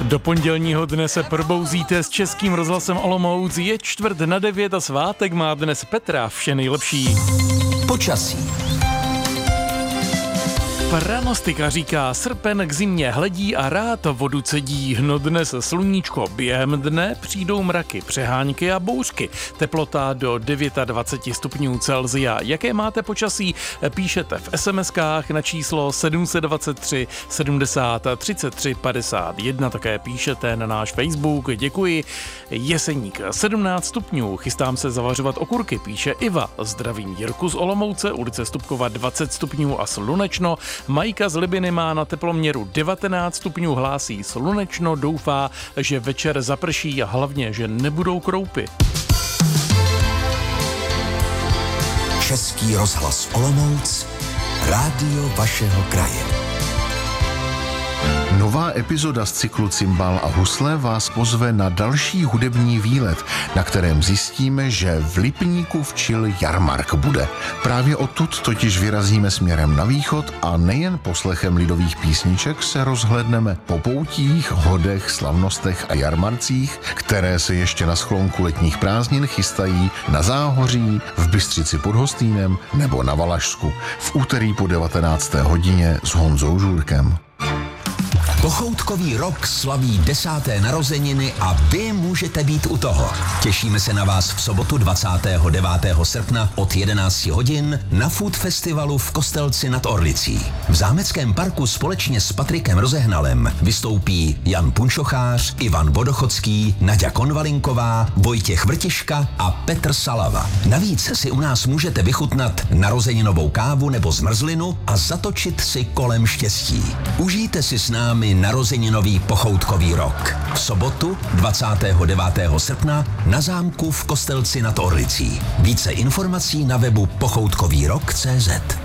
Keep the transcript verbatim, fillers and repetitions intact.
Do pondělního dne se probouzíte s Českým rozhlasem Olomouc. Je čtvrt na devět a svátek má dnes Petra. Vše nejlepší. Počasí. Pranostika říká, srpen k zimě hledí a rád vodu cedí. No dnes sluníčko, během dne přijdou mraky, přehánky a bouřky. Teplota do dvacet devět stupňů Celsia. Jaké máte počasí? Píšete v es em eskách na číslo sedm set dvacet tři sedmdesát třicet tři padesát jedna. Také píšete na náš Facebook. Děkuji. Jeseník sedmnáct stupňů. Chystám se zavařovat okurky, píše Iva. Zdravím Jirku z Olomouce, ulice Stupkova dvacet stupňů a slunečno. Majka z Libiny má na teploměru devatenáct stupňů, hlásí slunečno, doufá, že večer zaprší a hlavně, že nebudou kroupy. Český rozhlas Olomouc, rádio vašeho kraje. Nová epizoda z cyklu Cimbál a husle vás pozve na další hudební výlet, na kterém zjistíme, že v Lipníku včil jarmark bude. Právě odtud totiž vyrazíme směrem na východ a nejen poslechem lidových písniček se rozhledneme po poutích, hodech, slavnostech a jarmarcích, které se ještě na sklonku letních prázdnin chystají na Záhoří, v Bystřici pod Hostýnem nebo na Valašsku v úterý po devatenácté hodině s Honzou Žůrkem. Pochoutkový rok slaví desáté narozeniny a vy můžete být u toho. Těšíme se na vás v sobotu dvacátého devátého srpna od jedenácti hodin na Food Festivalu v Kostelci nad Orlicí. V Zámeckém parku společně s Patrikem Rozehnalem vystoupí Jan Punčochář, Ivan Vodochodský, Naďa Konvalinková, Vojtěch Vrtiška a Petr Salava. Navíc si u nás můžete vychutnat narozeninovou kávu nebo zmrzlinu a zatočit si kolem štěstí. Užijte si s námi narozeninový pochoutkový rok. V sobotu dvacátého devátého srpna na zámku v Kostelci nad Orlicí. Více informací na webu pochoutkový rok tečka cé zet.